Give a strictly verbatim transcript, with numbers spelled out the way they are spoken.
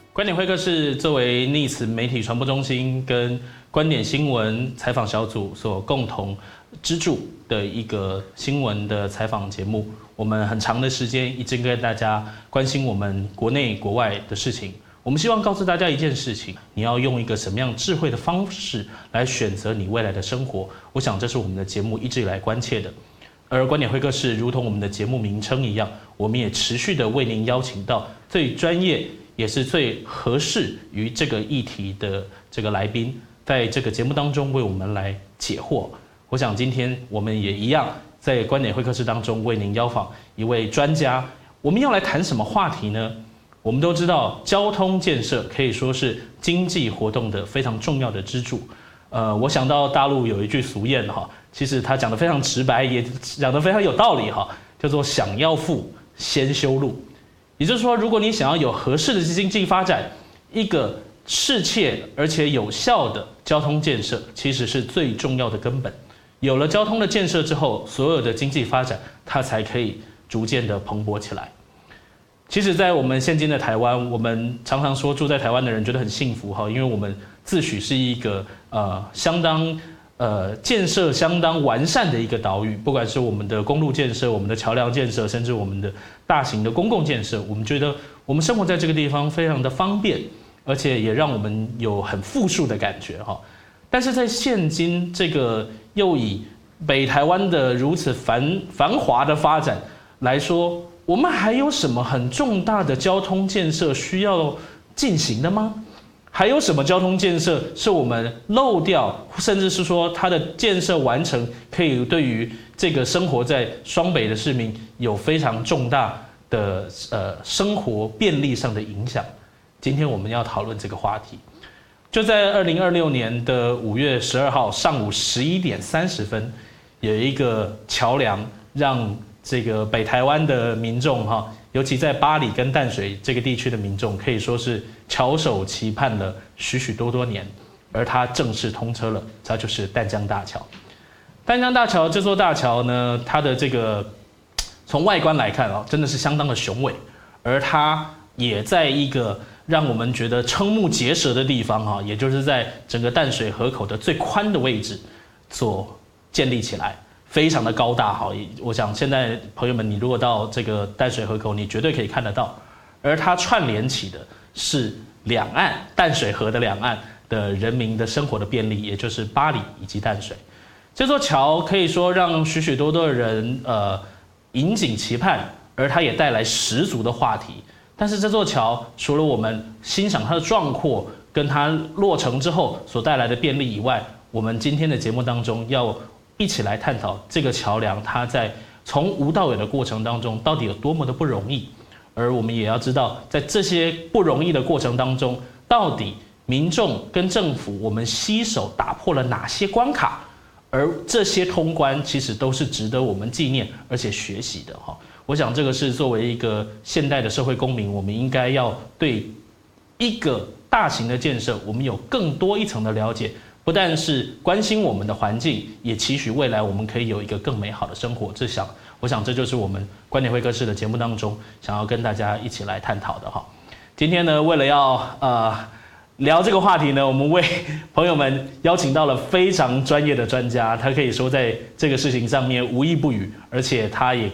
观点会客室作为逆词媒体传播中心跟观点新闻采访小组所共同资助的一个新闻的采访节目，我们很长的时间一直跟大家关心我们国内国外的事情。我们希望告诉大家一件事情：你要用一个什么样智慧的方式来选择你未来的生活。我想这是我们的节目一直以来关切的。而观点会客室如同我们的节目名称一样，我们也持续的为您邀请到最专业也是最合适于这个议题的这个来宾，在这个节目当中为我们来解惑。我想今天我们也一样，在观点会客室当中为您邀访一位专家。我们要来谈什么话题呢？我们都知道，交通建设可以说是经济活动的非常重要的支柱。呃，我想到大陆有一句俗谚哈，其实他讲得非常直白，也讲得非常有道理哈，叫做“想要富，先修路”。也就是说，如果你想要有合适的经济发展，一个适切而且有效的交通建设，其实是最重要的根本。有了交通的建设之后，所有的经济发展它才可以逐渐的蓬勃起来。其实，在我们现今的台湾，我们常常说住在台湾的人觉得很幸福哈，因为我们自诩是一个呃相当呃建设相当完善的一个岛屿，不管是我们的公路建设、我们的桥梁建设，甚至我们的大型的公共建设，我们觉得我们生活在这个地方非常的方便，而且也让我们有很富庶的感觉哈。但是在现今这个又以北台湾的如此繁繁华的发展来说，我们还有什么很重大的交通建设需要进行的吗？还有什么交通建设是我们漏掉，甚至是说它的建设完成可以对于这个生活在双北的市民有非常重大的呃生活便利上的影响？今天我们要讨论这个话题。就在二零二六年的五月十二号上午十一点三十分，有一个桥梁让这个北台湾的民众哈，尤其在八里跟淡水这个地区的民众，可以说是翘首期盼了许许多多年，而它正式通车了，它就是淡江大桥。淡江大桥这座大桥呢，它的这个从外观来看啊，真的是相当的雄伟，而它也在一个让我们觉得瞠目结舌的地方哈，也就是在整个淡水河口的最宽的位置所建立起来。非常的高大，好，我想现在朋友们，你如果到这个淡水河口，你绝对可以看得到，而它串联起的是两岸淡水河的两岸的人民的生活的便利，也就是八里以及淡水。这座桥可以说让许许多多的人呃引颈期盼，而它也带来十足的话题。但是这座桥除了我们欣赏它的壮阔跟它落成之后所带来的便利以外，我们今天的节目当中要一起来探讨这个桥梁，它在从无到有的过程当中到底有多么的不容易，而我们也要知道，在这些不容易的过程当中，到底民众跟政府我们携手打破了哪些关卡，而这些通关其实都是值得我们纪念而且学习的哈。我想这个是作为一个现代的社会公民，我们应该要对一个大型的建设，我们有更多一层的了解。不但是关心我们的环境，也期许未来我们可以有一个更美好的生活。这想，我想这就是我们观点会客室的节目当中想要跟大家一起来探讨的哈。今天呢，为了要呃聊这个话题呢，我们为朋友们邀请到了非常专业的专家，他可以说在这个事情上面无一不语，而且他也